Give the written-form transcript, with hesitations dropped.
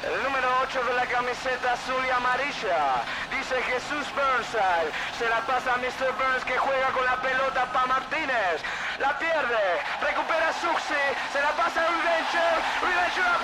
El número 8 de la camiseta azul y amarilla. Dice Jesús Burnside. Se la pasa a Mr. Burns, que juega con la pelota para Martínez. La pierde. Recupera Suxi. Se la pasa a Reventure. Reventure